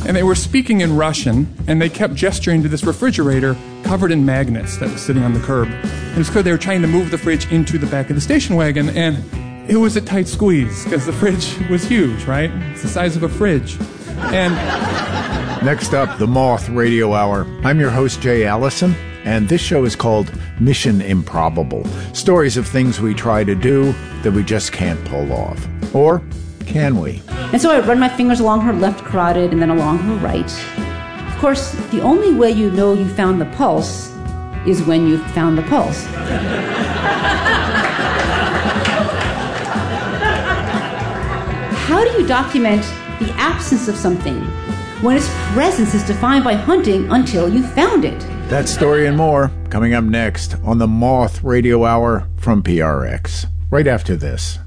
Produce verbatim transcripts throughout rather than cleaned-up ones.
And they were speaking in Russian, and they kept gesturing to this refrigerator covered in magnets that was sitting on the curb. And it was clear they were trying to move the fridge into the back of the station wagon, and it was a tight squeeze, because the fridge was huge, right? It's the size of a fridge. And next up, the Moth Radio Hour. I'm your host, Jay Allison, and this show is called Mission Improbable. Stories of things we try to do that we just can't pull off. Or can we? And so I run my fingers along her left carotid and then along her right. Of course, the only way you know you found the pulse is when you've found the pulse. How do you document the absence of something when its presence is defined by hunting until you found it? That story and more coming up next on the Moth Radio Hour from P R X. Right after this.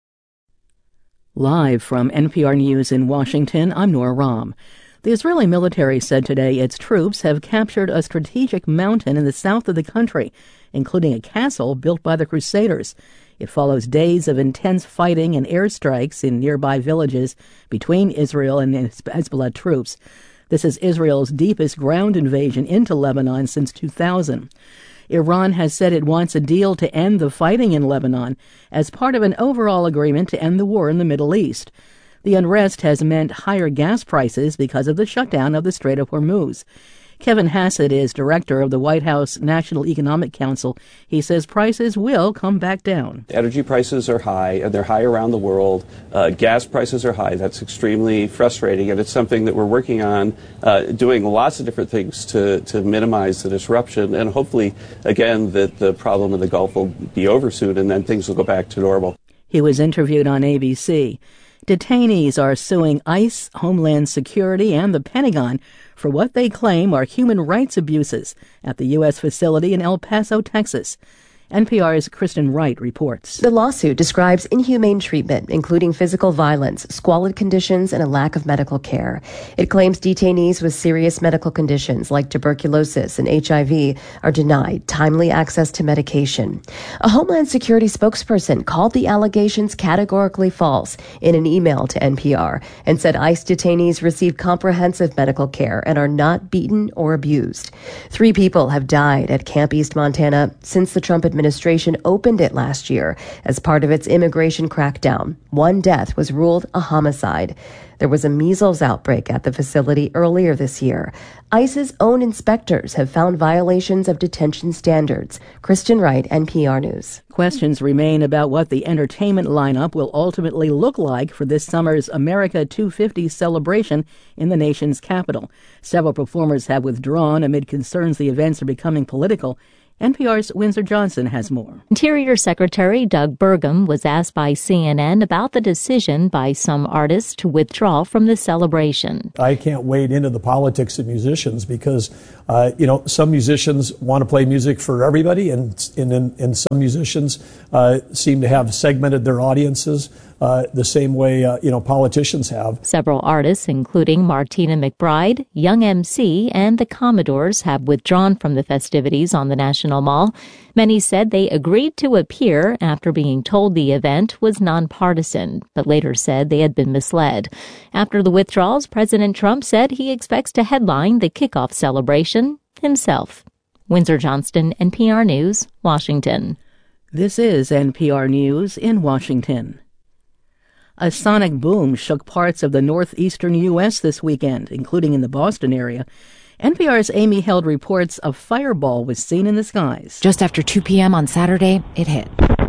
Live from N P R News in Washington, I'm Nora Rahm. The Israeli military said today its troops have captured a strategic mountain in the south of the country, including a castle built by the Crusaders. It follows days of intense fighting and airstrikes in nearby villages between Israel and Hezbollah troops. This is Israel's deepest ground invasion into Lebanon since two thousand. Iran has said it wants a deal to end the fighting in Lebanon as part of an overall agreement to end the war in the Middle East. The unrest has meant higher gas prices because of the shutdown of the Strait of Hormuz. Kevin Hassett is director of the White House National Economic Council. He says prices will come back down. Energy prices are high, and they're high around the world. Uh, gas prices are high. That's extremely frustrating, and it's something that we're working on, uh, doing lots of different things to, to minimize the disruption, and hopefully, again, that the problem in the Gulf will be over soon, and then things will go back to normal. He was interviewed on A B C. Detainees are suing ICE, Homeland Security, and the Pentagon for what they claim are human rights abuses at the U S facility in El Paso, Texas. N P R's Kristen Wright reports. The lawsuit describes inhumane treatment, including physical violence, squalid conditions, and a lack of medical care. It claims detainees with serious medical conditions like tuberculosis and H I V are denied timely access to medication. A Homeland Security spokesperson called the allegations categorically false in an email to N P R and said ICE detainees receive comprehensive medical care and are not beaten or abused. Three people have died at Camp East Montana since the Trump administration administration opened it last year as part of its immigration crackdown. One death was ruled a homicide. There was a measles outbreak at the facility earlier this year. ICE's own inspectors have found violations of detention standards. Kristen Wright, N P R News. Questions remain about what the entertainment lineup will ultimately look like for this summer's America two fifty celebration in the nation's capital. Several performers have withdrawn amid concerns the events are becoming political. N P R's Windsor Johnson has more. Interior Secretary Doug Burgum was asked by C N N about the decision by some artists to withdraw from the celebration. I can't wade into the politics of musicians because, uh, you know, some musicians want to play music for everybody, and, and, and some musicians uh, seem to have segmented their audiences Uh, the same way, uh, you know, politicians have. Several artists, including Martina McBride, Young M C, and the Commodores, have withdrawn from the festivities on the National Mall. Many said they agreed to appear after being told the event was nonpartisan, but later said they had been misled. After the withdrawals, President Trump said he expects to headline the kickoff celebration himself. Windsor Johnston, N P R News, Washington. This is N P R News in Washington. A sonic boom shook parts of the northeastern U S this weekend, including in the Boston area. N P R's Amy Held reports a fireball was seen in the skies. Just after two p.m. on Saturday, it hit.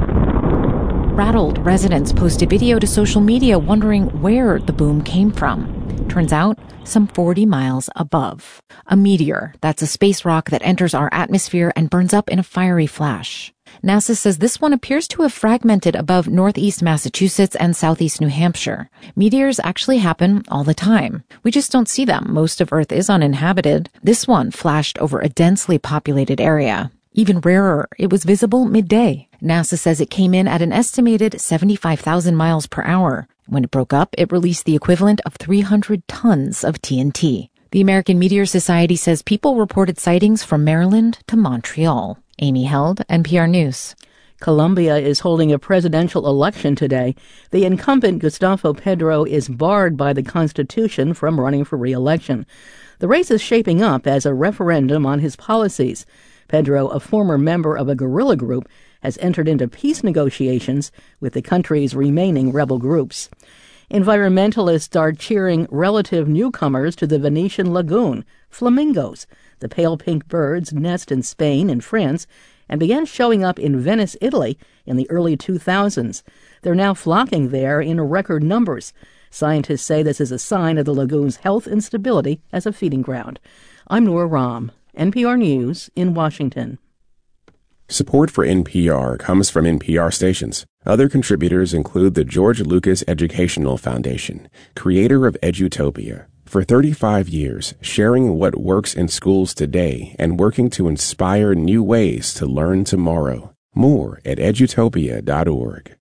Rattled residents posted video to social media wondering where the boom came from. Turns out, some forty miles above. A meteor, that's a space rock that enters our atmosphere and burns up in a fiery flash. NASA says this one appears to have fragmented above northeast Massachusetts and southeast New Hampshire. Meteors actually happen all the time. We just don't see them. Most of Earth is uninhabited. This one flashed over a densely populated area. Even rarer, it was visible midday. NASA says it came in at an estimated seventy-five thousand miles per hour. When it broke up, it released the equivalent of three hundred tons of T N T. The American Meteor Society says people reported sightings from Maryland to Montreal. Amy Held, N P R News. Colombia is holding a presidential election today. The incumbent Gustavo Petro is barred by the Constitution from running for re-election. The race is shaping up as a referendum on his policies. Petro, a former member of a guerrilla group, has entered into peace negotiations with the country's remaining rebel groups. Environmentalists are cheering relative newcomers to the Venetian lagoon, flamingos. The pale pink birds nest in Spain and France and began showing up in Venice, Italy in the early two thousands. They're now flocking there in record numbers. Scientists say this is a sign of the lagoon's health and stability as a feeding ground. I'm Noor Ram, N P R News in Washington. Support for N P R comes from N P R stations. Other contributors include the George Lucas Educational Foundation, creator of Edutopia. For thirty-five years, sharing what works in schools today and working to inspire new ways to learn tomorrow. More at edutopia dot org.